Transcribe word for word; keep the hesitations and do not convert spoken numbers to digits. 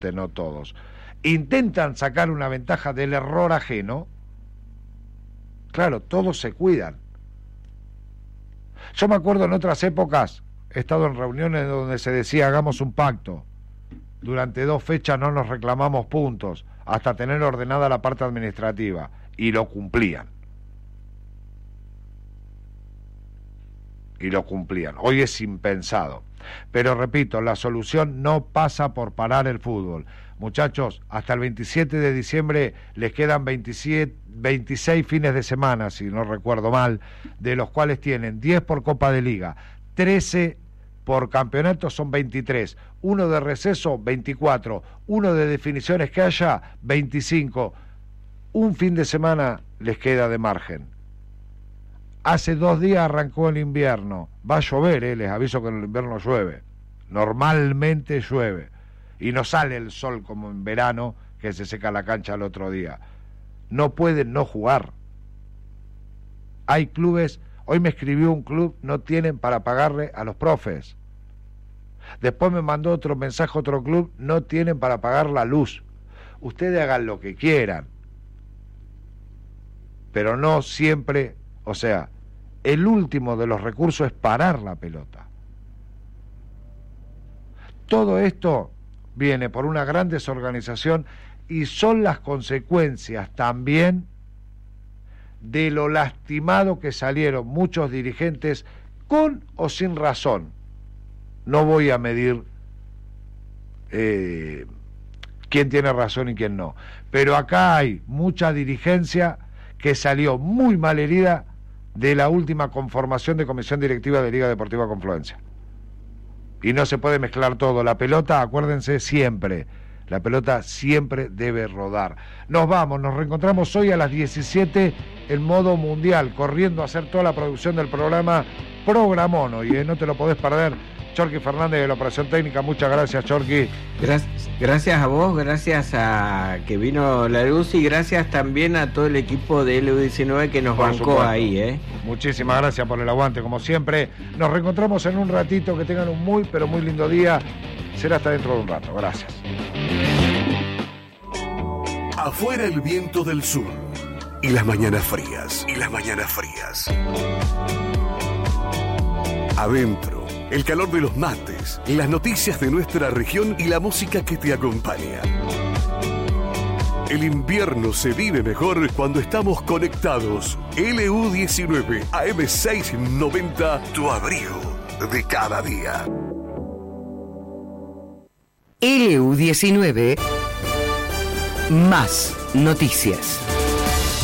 no todos, intentan sacar una ventaja del error ajeno, claro, todos se cuidan. Yo me acuerdo en otras épocas, he estado en reuniones donde se decía hagamos un pacto, durante dos fechas no nos reclamamos puntos, hasta tener ordenada la parte administrativa, y lo cumplían. Y lo cumplían. Hoy es impensado. Pero repito, la solución no pasa por parar el fútbol. Muchachos, hasta el veintisiete de diciembre les quedan veintisiete, veintiséis fines de semana, si no recuerdo mal, de los cuales tienen diez por Copa de Liga, trece por campeonato, son veintitrés, uno de receso, veinticuatro, uno de definiciones que haya, veinticinco. Un fin de semana les queda de margen. Hace dos días arrancó el invierno. Va a llover, eh, les aviso que en el invierno llueve. Normalmente llueve. Y no sale el sol como en verano, que se seca la cancha al otro día. No pueden no jugar. Hay clubes, hoy me escribió un club, no tienen para pagarle a los profes. Después me mandó otro mensaje otro club, no tienen para pagar la luz. Ustedes hagan lo que quieran. Pero no siempre... O sea, el último de los recursos es parar la pelota. Todo esto viene por una gran desorganización y son las consecuencias también de lo lastimado que salieron muchos dirigentes con o sin razón. No voy a medir eh, quién tiene razón y quién no, pero acá hay mucha dirigencia que salió muy mal herida de la última conformación de comisión directiva de Liga Deportiva Confluencia. Y no se puede mezclar todo. La pelota, acuérdense siempre, la pelota siempre debe rodar. Nos vamos, nos reencontramos hoy a las diecisiete en modo mundial, corriendo a hacer toda la producción del programa Programón hoy, ¿eh? No te lo podés perder. Chorqui Fernández de la Operación Técnica, muchas gracias, Chorqui. Gracias, gracias a vos, gracias a que vino la luz y gracias también a todo el equipo de L U diecinueve que nos por bancó supuesto. Ahí, ¿eh? Muchísimas gracias por el aguante, como siempre. Nos reencontramos en un ratito, que tengan un muy, pero muy lindo día. Será hasta dentro de un rato, gracias. Afuera el viento del sur y las mañanas frías, y las mañanas frías. Adentro, el calor de los mates, las noticias de nuestra región y la música que te acompaña. El invierno se vive mejor cuando estamos conectados. L U diecinueve A M seiscientos noventa, tu abrigo de cada día. L U diecinueve, más noticias.